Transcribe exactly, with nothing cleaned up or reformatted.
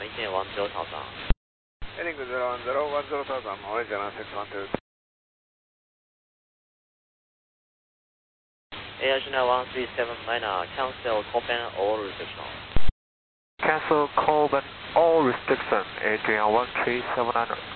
maintain one zero thousand. Heading to zero one zero, one zero thousand, original six one two. Air one three seven minor, cancel Copen all restrictions. Cancel Copen all restriction, Adrian one three seven nine.